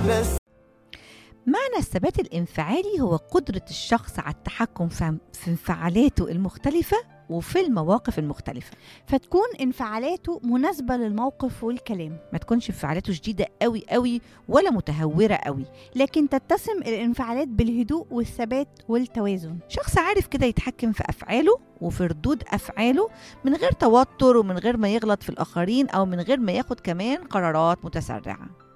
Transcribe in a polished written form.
بس. معنى الثبات الانفعالي هو قدرة الشخص على التحكم في انفعالاته المختلفة وفي المواقف المختلفة. فتكون انفعالاته مناسبة للموقف والكلام، ما تكونش انفعالاته شديدة قوي قوي ولا متهورة قوي. لكن تتسم الانفعالات بالهدوء والثبات والتوازن. شخص عارف كده يتحكم في أفعاله وفي ردود أفعاله من غير توتر ومن غير ما يغلط في الآخرين أو من غير ما ياخد كمان قرارات متسرعة.